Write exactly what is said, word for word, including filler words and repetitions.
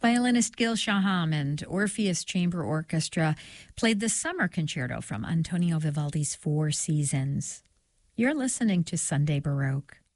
Violinist Gil Shaham and Orpheus Chamber Orchestra played the Summer Concerto from Antonio Vivaldi's Four Seasons. You're listening to Sunday Baroque.